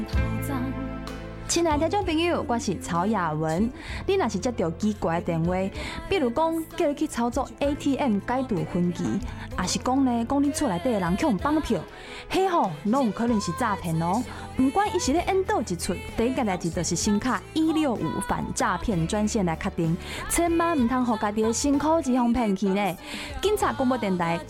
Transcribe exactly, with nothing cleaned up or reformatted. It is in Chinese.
亲爱的听众朋友，我是曹雅文。你若是接到奇怪的电话，比如讲叫你去操作 A T M 解除分期，也是讲呢，讲你厝内底的人去互绑票，迄吼拢有可能是诈骗哦。不管伊是咧演倒一出，第一件代志就是先卡一六五反诈骗专线来确定，千万唔通互家己的辛苦钱互骗去呢。警察广播电台